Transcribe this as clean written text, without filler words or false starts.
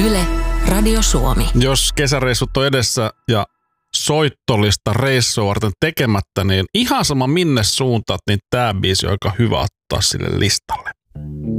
Yle, Radio Suomi. Jos kesäreissut on edessä ja soittolista reissua varten tekemättä, niin ihan sama minne suuntaat, niin tää biisi on aika hyvä ottaa sille listalle.